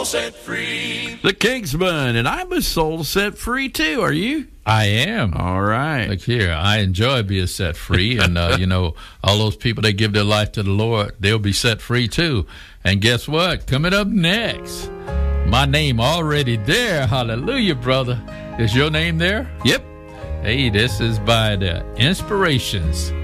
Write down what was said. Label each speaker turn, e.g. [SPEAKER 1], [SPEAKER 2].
[SPEAKER 1] soul set free.
[SPEAKER 2] The Kingsman, and I'm a soul set free too. Are you?
[SPEAKER 3] I am.
[SPEAKER 2] All right.
[SPEAKER 3] Look here, I enjoy being set free, and all those people that give their life to the Lord, they'll be set free too. And guess what? Coming up next, my name already there. Hallelujah, brother. Is your name there?
[SPEAKER 2] Yep.
[SPEAKER 3] Hey, this is by the Inspirations.